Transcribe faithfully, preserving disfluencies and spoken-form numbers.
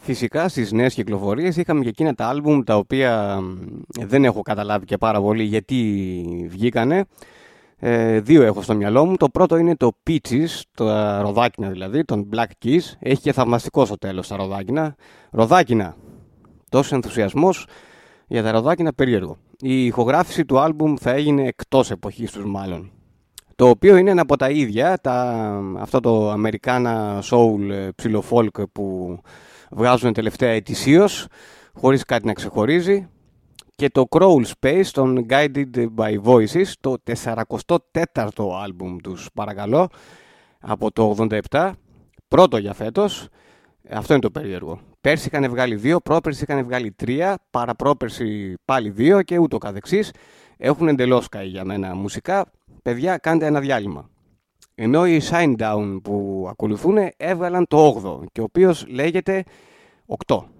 Φυσικά στις νέες κυκλοφορίες είχαμε και εκείνα τα άλμπουμ τα οποία δεν έχω καταλάβει και πάρα πολύ γιατί βγήκανε. Ε, δύο έχω στο μυαλό μου. Το πρώτο είναι το Peaches, τα ροδάκινα δηλαδή, των Black Keys. Έχει και θαυμαστικό στο τέλος τα ροδάκινα. Ροδάκινα. Τόσο ενθουσιασμός για τα ροδάκινα, περίεργο. Η ηχογράφηση του άλμπουμ θα έγινε εκτός εποχής τους μάλλον. Το οποίο είναι ένα από τα ίδια, τα, αυτό το Αμερικάνα Soul ψιλοφόλκ που βγάζουν τελευταία ετησίως, χωρίς κάτι να ξεχωρίζει. Και το Crawl Space των Guided by Voices, το σαράντα τέταρτο άλμπουμ τους παρακαλώ, από το ογδόντα επτά, πρώτο για φέτος. Αυτό είναι το περίεργο. Πέρσι είχαν βγάλει δύο, πρόπερσι είχαν βγάλει τρία, παραπρόπερσι πάλι δύο και ούτω καθεξής. Έχουν εντελώς καεί για μένα μουσικά. Παιδιά, κάντε ένα διάλειμμα. Ενώ οι Shinedown που ακολουθούν έβγαλαν το όγδοο, και ο οποίος λέγεται οκτώ.